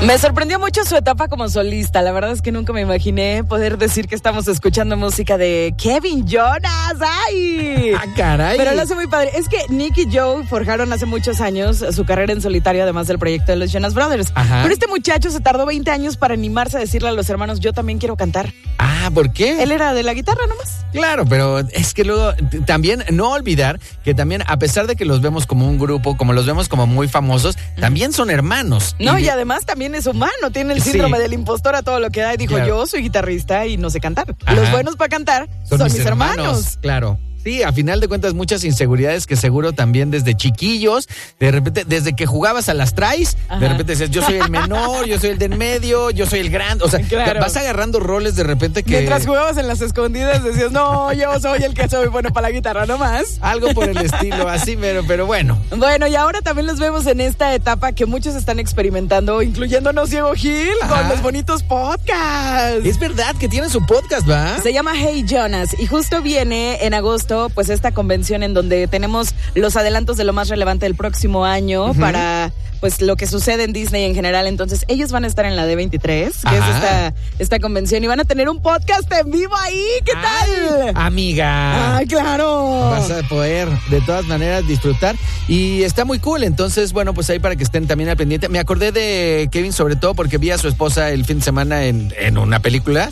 Me sorprendió mucho su etapa como solista. La verdad es que nunca me imaginé poder decir que estamos escuchando música de Kevin Jonas. ¡Ay! ¡Ah, caray! Pero lo hace muy padre. Es que Nick y Joe forjaron hace muchos años su carrera en solitario, además del proyecto de los Jonas Brothers. Ajá. Pero este muchacho se tardó 20 años para animarse a decirle a los hermanos, yo también quiero cantar. Ah, ¿por qué? Él era de la guitarra nomás. Claro, pero es que luego también no olvidar que también, a pesar de que los vemos como un grupo, como los vemos como muy famosos, también son hermanos. No, y además también es humano, tiene el síndrome del impostor a todo lo que da y dijo, claro, yo soy guitarrista y no sé cantar. Ajá. Los buenos para cantar son mis hermanos. Claro. Sí, a final de cuentas muchas inseguridades que seguro también desde chiquillos, de repente, desde que jugabas a las traes, Ajá, de repente decías, yo soy el menor, yo soy el de en medio, yo soy el grande, o sea, claro, vas agarrando roles de repente que... Mientras jugabas en las escondidas decías, no, yo soy el que soy bueno para la guitarra nomás. Algo por el estilo, así, pero bueno. Bueno, y ahora también los vemos en esta etapa que muchos están experimentando, incluyéndonos Diego Gil, ajá, con los bonitos podcasts. Es verdad que tienen su podcast, ¿va? Se llama Hey Jonas y justo viene en agosto pues esta convención en donde tenemos los adelantos de lo más relevante del próximo año para pues lo que sucede en Disney en general. Entonces ellos van a estar en la D23, que ajá, es esta convención, y van a tener un podcast en vivo ahí. ¿Qué tal? Amiga. ¡Ay, claro! Vas a poder de todas maneras disfrutar y está muy cool. Entonces, bueno, pues ahí para que estén también al pendiente. Me acordé de Kevin sobre todo porque vi a su esposa el fin de semana en una película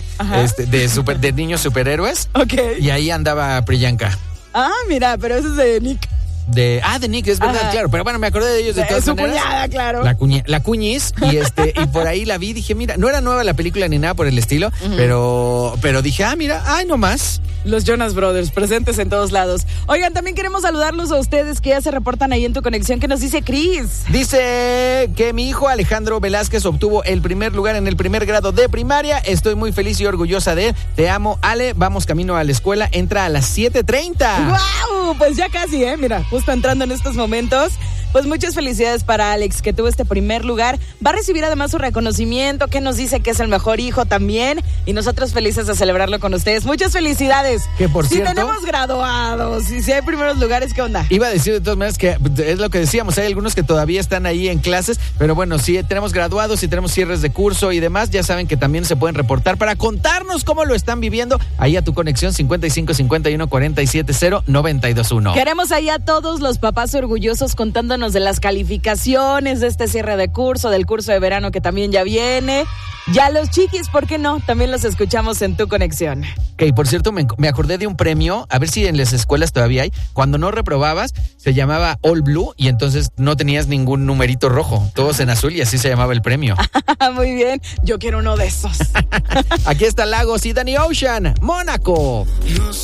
de niños superhéroes. Ok. Y ahí andaba Priyanka. Ah, mira, pero ese es de Nick. De Nick, es verdad, ajá, claro. Pero bueno, me acordé de ellos de todas su maneras. cuñada, claro. La cuñiz. Y por ahí la vi, dije, mira, no era nueva la película ni nada por el estilo, pero dije, mira, no más. Los Jonas Brothers, presentes en todos lados. Oigan, también queremos saludarlos a ustedes que ya se reportan ahí en Tu Conexión. ¿Qué nos dice Cris? Dice que mi hijo Alejandro Velázquez obtuvo el primer lugar en el primer grado de primaria. Estoy muy feliz y orgullosa de él. Te amo, Ale. Vamos camino a la escuela. Entra a las 7:30. ¡Guau! Pues ya casi, mira, justo entrando en estos momentos. Pues muchas felicidades para Alex, que tuvo este primer lugar. Va a recibir además su reconocimiento, que nos dice que es el mejor hijo también. Y nosotros felices de celebrarlo con ustedes. Muchas felicidades. Que por si cierto, tenemos graduados y si hay primeros lugares, ¿qué onda? Iba a decir de todas maneras que es lo que decíamos, hay algunos que todavía están ahí en clases, pero bueno, si tenemos graduados, si tenemos cierres de curso y demás, ya saben que también se pueden reportar para contarnos cómo lo están viviendo. Ahí a Tu Conexión 55 51 47 0 921. Queremos ahí a todos los papás orgullosos contándonos de las calificaciones de este cierre de curso, del curso de verano que también ya viene. Ya los chiquis, ¿por qué no? También los escuchamos en Tu Conexión. Ok, por cierto, me acordé de un premio, a ver si en las escuelas todavía hay. Cuando no reprobabas, se llamaba All Blue y entonces no tenías ningún numerito rojo, todos en azul y así se llamaba el premio. Muy bien, yo quiero uno de esos. Aquí está Lagos y Danny Ocean, Mónaco.